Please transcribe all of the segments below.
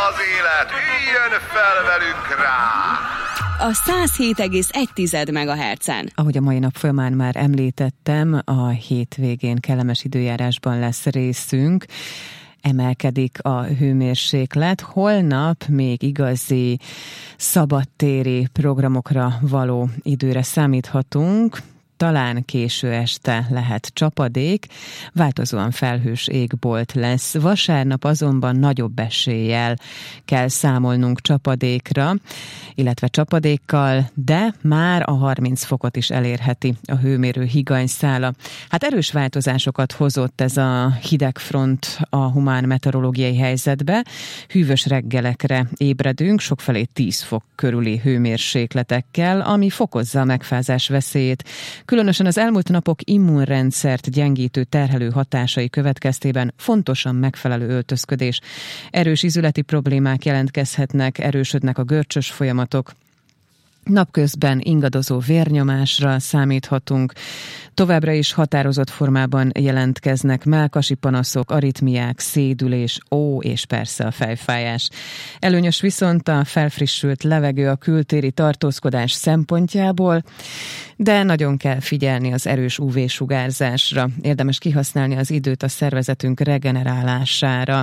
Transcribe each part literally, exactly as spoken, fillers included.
az élet, üljön fel velünk rá! A száz hét egész egy megahertzen. Ahogy a mai nap folyamán már említettem, a hétvégén kellemes időjárásban lesz részünk. Emelkedik a hőmérséklet. Holnap még igazi szabadtéri programokra való időre számíthatunk. Talán késő este lehet csapadék, változóan felhős égbolt lesz. Vasárnap azonban nagyobb eséllyel kell számolnunk csapadékra, illetve csapadékkal, de már a harminc fokot is elérheti a hőmérő higanyszála. Hát erős változásokat hozott ez a hidegfront a humán meteorológiai helyzetbe. Hűvös reggelekre ébredünk, sokfelé tíz fok körüli hőmérsékletekkel, ami fokozza a megfázás veszélyét. Különösen az elmúlt napok immunrendszert gyengítő terhelő hatásai következtében fontosan megfelelő öltözködés. Erős ízületi problémák jelentkezhetnek, erősödnek a görcsös folyamatok. Napközben ingadozó vérnyomásra számíthatunk. Továbbra is határozott formában jelentkeznek mellkasi panaszok, aritmiák, szédülés, ó és persze a fejfájás. Előnyös viszont a felfrissült levegő a kültéri tartózkodás szempontjából, de nagyon kell figyelni az erős ú vé-sugárzásra. Érdemes kihasználni az időt a szervezetünk regenerálására.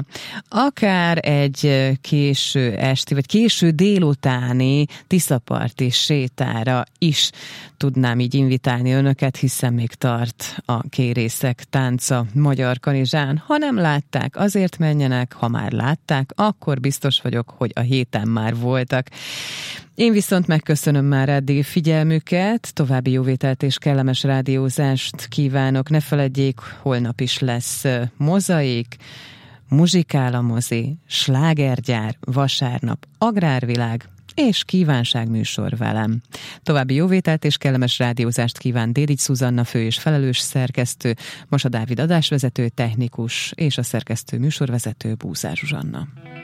Akár egy késő esti, vagy késő délutáni tiszaparti sétára is tudnám így invitálni önöket, hiszen még tart a kérészek tánca Magyar Kanizsán. Ha nem látták, azért menjenek, ha már látták, akkor biztos vagyok, hogy a héten már voltak. Én viszont megköszönöm már eddigi figyelmüket, további jóvételt és kellemes rádiózást kívánok. Ne feledjék, holnap is lesz mozaik, muzsikál a mozi, slágergyár, vasárnap agrárvilág és kívánságműsor velem. További jóvételt és kellemes rádiózást kíván Dédics Szuzanna fő és felelős szerkesztő, Masa Dávid adásvezető, technikus és a szerkesztő műsorvezető Búzár Zsuzsanna.